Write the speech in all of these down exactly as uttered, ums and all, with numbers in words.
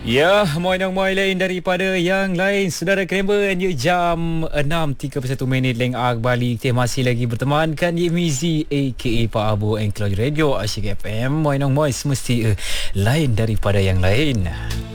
Ya, moi nang moi lain daripada yang lain. Saudara Krember, and jam enam tiga puluh satu minit leng ag balik. Teh masih lagi bertemankan Ye Mizi aka Pak Abu and Cloud Radio Asyik F M. Moi nang moi semesti uh, lain daripada yang lain.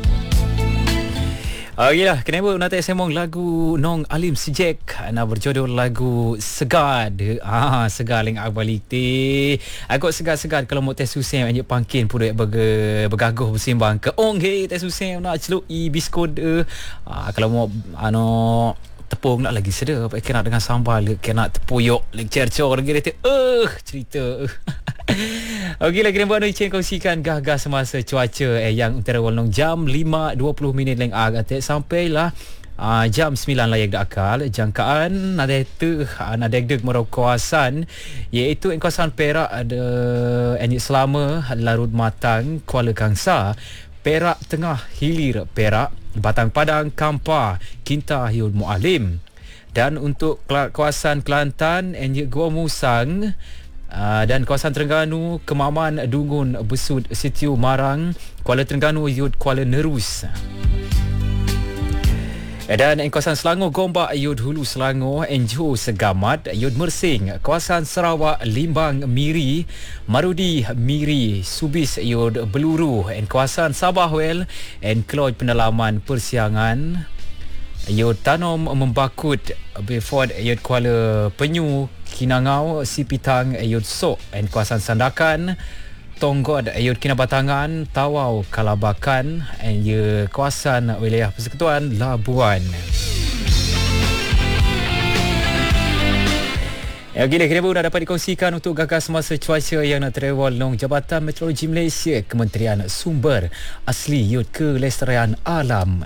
Okeylah, kenapa nak tak sembang lagu Nong Alim Sejek nak berjodoh lagu Segar. Ah, segar leng ag balik teh. Agak segar-segar kalau mau teh susah anjek pangkin pun dek berge, bergaguh bersimbang ke ong he teh susah nak celuk i biskut uh. Ah, kalau mau ano tepung nak lagi sedap, kena dengan sambal, kena tepuyuk lagi cercor lagi dia eh cerita. Okey lagi nampak nak icin kongsikan gah-gah semasa cuaca eh yang utara walnong jam lima dua puluh minit leng ag atik sampailah uh, jam sembilan layak dak akal jangkaan ada tu ada deg merau kawasan iaitu kawasan Perak ada Enjit Selama, Larut Matang, Kuala Kangsar, Perak Tengah Hilir Perak, Batang Padang, Kampar, Kinta Hiul Mualim. Dan untuk kawasan Kelantan Enjit Gua Musang, Uh, dan kawasan Terengganu, Kemaman, Dungun, Besut, Sitiu, Marang, Kuala Terengganu, Yud, Kuala Nerus. Dan kawasan Selangor, Gombak, Yud, Hulu, Selangor, Johor, Segamat, Yud, Mersing, kawasan Sarawak, Limbang, Miri, Marudi, Miri, Subis, Yud, Beluru, dan kawasan Sabah, Well, and Keloj Pendalaman Persiangan, Yud, Tanom, Membakut, Beaufort, Yud, Kuala Penyu, Kinangau, Sipitang, Ayud Sok, and kawasan Sandakan, Tonggod, Ayud Kinabatangan, Tawau, Kalabakan, and ye kawasan wilayah Persekutuan Labuan. Ya, gila kira pun dah dapat dikongsikan untuk gagas semasa cuaca yang nak terewal nong Jabatan Meteorologi Malaysia, Kementerian Sumber Asli Yud Kelestarian Alam.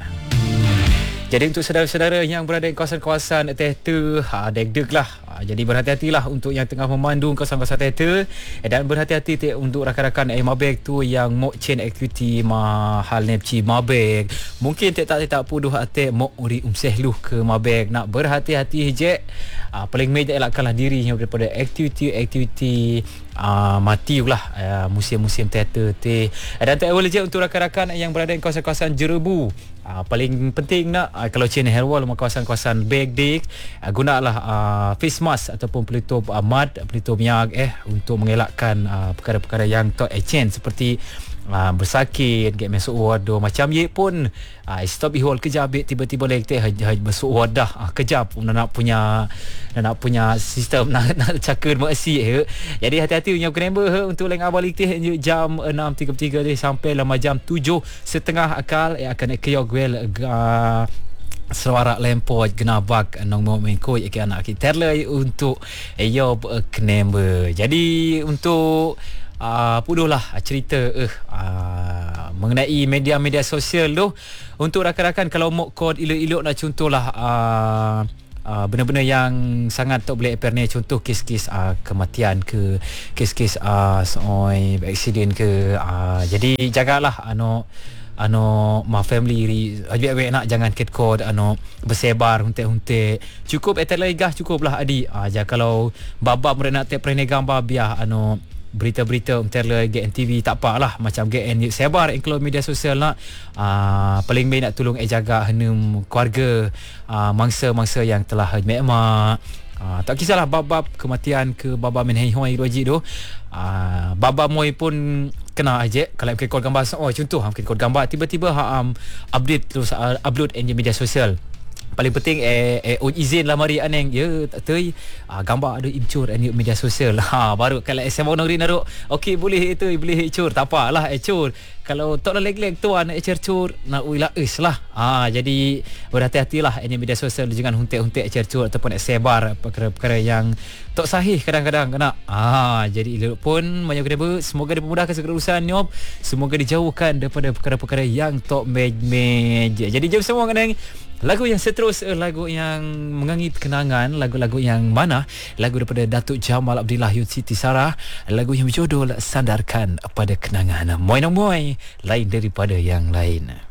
Jadi untuk saudara-saudara yang berada di kawasan-kawasan teh tu, ha, deg-deg lah. Ha, jadi berhati-hatilah untuk yang tengah memandu kawasan-kawasan teh tu, eh, dan berhati-hati te untuk rakan-rakan eh, mabek tu yang mok chain activity mahal nepci mabek. Mungkin tak tak tak puduh ate mok uri umsehluh ke mabek. Nak berhati-hati je. Ha, paling meja elakkanlah dirinya daripada aktiviti-aktiviti uh, mati lah uh, musim-musim teater teh. Dan tak boleh je untuk rakan-rakan yang berada di kawasan-kawasan Jerebu. Uh, paling penting nak uh, kalau China Herwal kawasan-kawasan Begdik, uh, gunalah uh, face mask ataupun pelitup uh, mad, pelitup miag eh untuk mengelakkan uh, perkara-perkara yang tak echen seperti uh, bersakit, get masuk ward macam ye pun uh, stop ihol kejap tiba-tiba lek teh haj masuk ward dah uh, kejap nak punya nak punya sistem nak nak cakar maksi eh. Jadi hati-hati punya member untuk leng abalik teh jam enam tiga puluh tiga teh sampai lama jam tujuh setengah akal eh, akan keyog well uh, Selawarak lempot genabak nong mo mengko ya anak kita terlai untuk ayo kenember. Jadi untuk uh, puduhlah cerita eh uh, mengenai media-media sosial tu untuk rakan-rakan kalau mau kod ilok-ilok nak contohlah uh, Uh, benda-benda yang sangat tak boleh eperne, contoh kes-kes uh, kematian ke, kes-kes uh, soal aksiden ke, uh, jadi jagalah ano ano ma family adik-adik nak jangan ket kod ano bersebar hunte-hunte, cukup etalai gah cukuplah adik aja. Uh, kalau baba mereka nak tak pernah gambar biar ano berita-berita umterla G N T V tak apalah macam G N sebar include media sosial nak uh, paling baik nak tolong eh jaga henum keluarga uh, mangsa-mangsa yang telah mek-mak. Uh, tak kisahlah bab-bab kematian ke bab-bab menhoi roji tu, uh, bab-bab moi pun kena aje kalau kita kod gambar oh contoh kita kod gambar tiba-tiba ha um, update terus uh, upload di media sosial. Paling penting eh, eh oh, izin lah mari aneng ya tak tei ah, gambar ada imcur di media sosial ha baru kalau S M O negeri naruk okey boleh itu boleh icur tak apalah icur kalau tak leg-leg tuan nak icur nak uilah is lah ha jadi berhati-hatilah di media sosial jangan huntek-huntek icur ataupun sebar perkara-perkara yang tak sahih kadang-kadang kena ha jadi elok pun banyak kena semoga dipermudahkan segala urusan nyop, semoga dijauhkan daripada perkara-perkara yang tak mej-mej. Jadi jom semua kena lagu yang seterusnya, lagu yang mengangit kenangan, lagu-lagu yang mana? Lagu daripada Datuk Jamal Abdillah Yud Siti Sarah, lagu yang berjudul Sandarkan Pada Kenangan. Moi nong moi, lain daripada yang lain.